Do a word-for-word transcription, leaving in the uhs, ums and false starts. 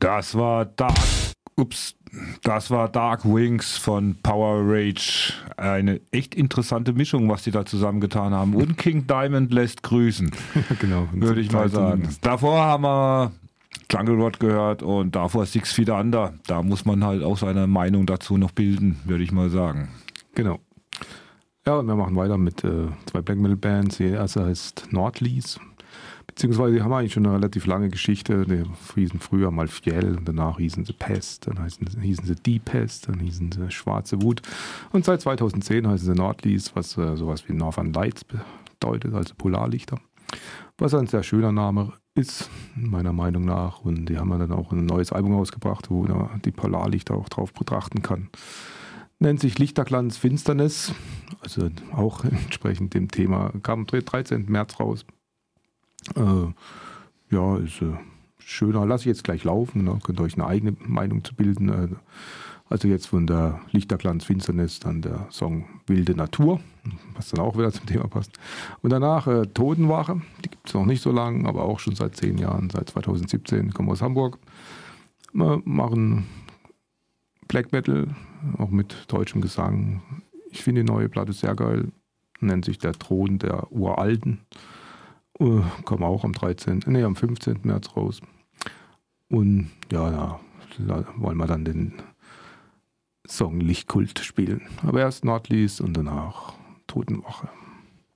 Das war Dark. Ups. Das war Dark Wings von Power Rage. Eine echt interessante Mischung, was die da zusammengetan haben. Und King Diamond lässt grüßen. Genau. Würde ich mal sagen. Davor haben wir Jungle Rot gehört und davor Six Feet Under. Da muss man halt auch seine Meinung dazu noch bilden, würde ich mal sagen. Genau. Ja, und wir machen weiter mit äh, zwei Black Metal Bands. Die erste heißt Nordlies. Beziehungsweise die haben eigentlich schon eine relativ lange Geschichte. Die hießen früher mal Fjell, und danach hießen sie Pest, dann hießen, hießen sie Die Pest, dann hießen sie Schwarze Wut. Und seit zweitausendzehn heißen sie Nordlies, was äh, sowas wie Northern Lights bedeutet, also Polarlichter. Was ein sehr schöner Name ist, meiner Meinung nach. Und die haben dann auch ein neues Album rausgebracht, wo man die Polarlichter auch drauf betrachten kann. Nennt sich Lichterglanz Finsternis, also auch entsprechend dem Thema, kam am dreizehnten März raus. Äh, ja, ist äh, schöner. Lasse ich jetzt gleich laufen, ne? Könnt ihr euch eine eigene Meinung zu bilden. Äh, also jetzt von der Lichterglanz Finsternis dann der Song Wilde Natur, was dann auch wieder zum Thema passt. Und danach äh, Totenwache, die gibt es noch nicht so lange, aber auch schon seit zehn Jahren, seit zweitausendsiebzehn, kommen aus Hamburg. Wir machen Black Metal, auch mit deutschem Gesang. Ich finde die neue Platte sehr geil. Nennt sich Der Thron der Uralten. Uh, kommen auch am dreizehnten Nee, am fünfzehnten März raus. Und ja, da wollen wir dann den Song Lichtkult spielen. Aber erst Nordlies und danach Totenwache.